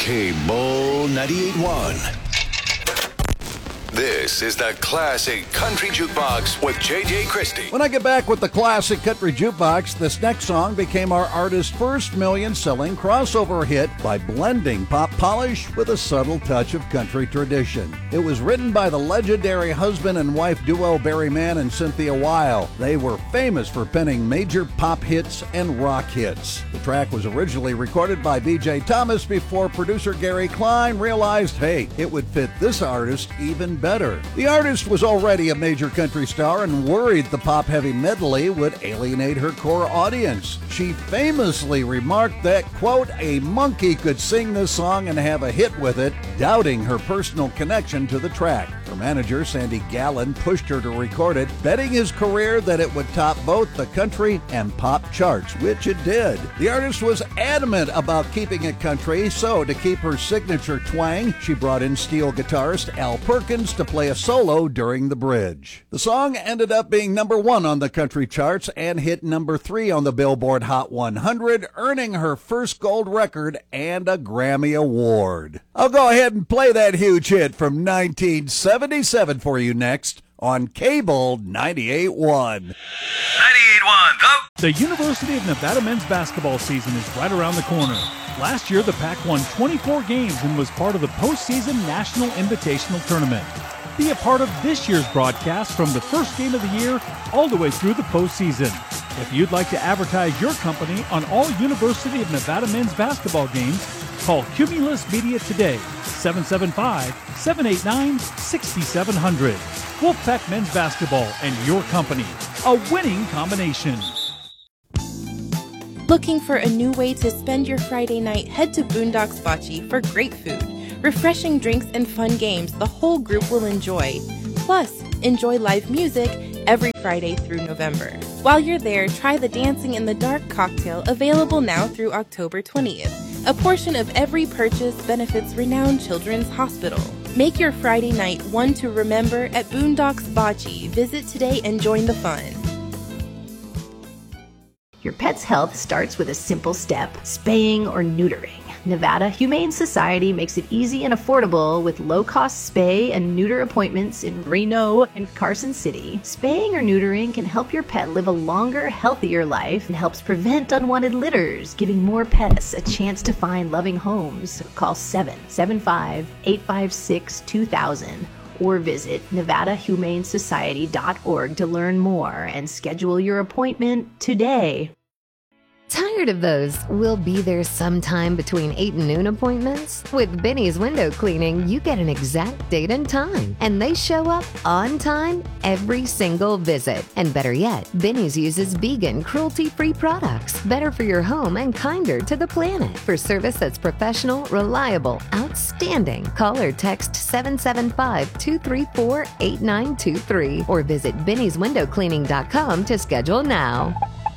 K-Bull 98.1. This is the Classic Country Jukebox with J.J. Christie. When I get back with the Classic Country Jukebox, this next song became our artist's first million-selling crossover hit by blending pop polish with a subtle touch of country tradition. It was written by the legendary husband and wife duo Barry Mann and Cynthia Weil. They were famous for penning major pop hits and rock hits. The track was originally recorded by B.J. Thomas before producer Gary Klein realized, hey, it would fit this artist even better. The artist was already a major country star and worried the pop-heavy medley would alienate her core audience. She famously remarked that, quote, a monkey could sing this song and have a hit with it, doubting her personal connection to the track. Her manager, Sandy Gallen, pushed her to record it, betting his career that it would top both the country and pop charts, which it did. The artist was adamant about keeping it country, so to keep her signature twang, she brought in steel guitarist Al Perkins to play a solo during the bridge. The song ended up being number 1 on the country charts and hit number 3 on the Billboard Hot 100, earning her first gold record and a Grammy Award. I'll go ahead and play that huge hit from 1977 for you next on K-Bull 98.1. 98.1, The University of Nevada men's basketball season is right around the corner. Last year, the Pac won 24 games and was part of the postseason National Invitational Tournament. Be a part of this year's broadcast from the first game of the year all the way through the postseason. If you'd like to advertise your company on all University of Nevada men's basketball games, call Cumulus Media today, 775-789-6700. Wolfpack Men's Basketball and your company, a winning combination. Looking for a new way to spend your Friday night? Head to Boondocks Bocce for great food, refreshing drinks, and fun games the whole group will enjoy. Plus, enjoy live music every Friday through November. While you're there, try the Dancing in the Dark cocktail, available now through October 20th. A portion of every purchase benefits Renowned Children's Hospital. Make your Friday night one to remember at Boondocks Bocce. Visit today and join the fun. Your pet's health starts with a simple step, spaying or neutering. Nevada Humane Society makes it easy and affordable with low-cost spay and neuter appointments in Reno and Carson City. Spaying or neutering can help your pet live a longer, healthier life and helps prevent unwanted litters, giving more pets a chance to find loving homes. Call 775-856-2000 or visit nevadahumanesociety.org to learn more and schedule your appointment today. Tired of those "we'll be there sometime between 8 and noon" appointments? With Benny's Window Cleaning, you get an exact date and time, and they show up on time every single visit. And better yet, Benny's uses vegan, cruelty-free products, better for your home and kinder to the planet. For service that's professional, reliable, outstanding, call or text 775-234-8923 or visit bennyswindowcleaning.com to schedule now.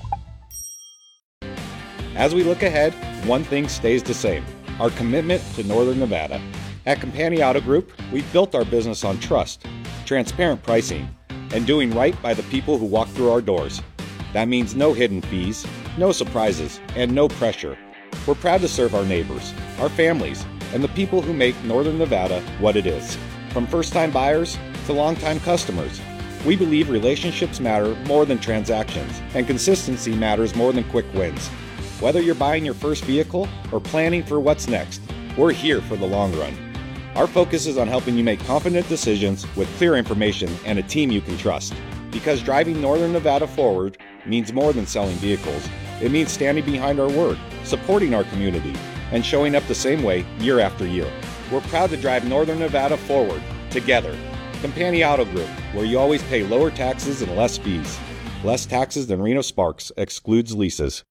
As we look ahead, one thing stays the same: our commitment to Northern Nevada. At Company Auto Group, we've built our business on trust, transparent pricing, and doing right by the people who walk through our doors. That means no hidden fees, no surprises, and no pressure. We're proud to serve our neighbors, our families, and the people who make Northern Nevada what it is. From first-time buyers to long-time customers, we believe relationships matter more than transactions, and consistency matters more than quick wins. Whether you're buying your first vehicle or planning for what's next, we're here for the long run. Our focus is on helping you make confident decisions with clear information and a team you can trust. Because driving Northern Nevada forward means more than selling vehicles. It means standing behind our word, supporting our community, and showing up the same way year after year. We're proud to drive Northern Nevada forward, together. Company Auto Group, where you always pay lower taxes and less fees. Less taxes than Reno Sparks, excludes leases.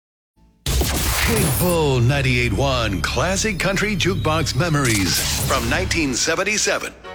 K-Bull 98.1 Classic Country Jukebox Memories from 1977.